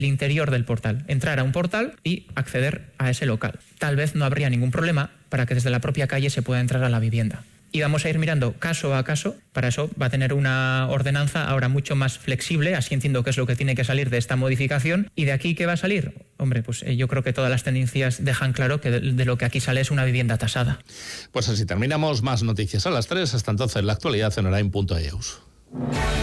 el interior del portal, entrar a un portal y acceder a ese local. Tal vez no habría ningún problema para que desde la propia calle se pueda entrar a la vivienda. Y vamos a ir mirando caso a caso. Para eso va a tener una ordenanza ahora mucho más flexible, así entiendo qué es lo que tiene que salir de esta modificación. ¿Y de aquí qué va a salir? Hombre, pues yo creo que todas las tendencias dejan claro que de lo que aquí sale es una vivienda tasada. Pues así terminamos. Más noticias a las 3. Hasta entonces, la actualidad en Orain.eus.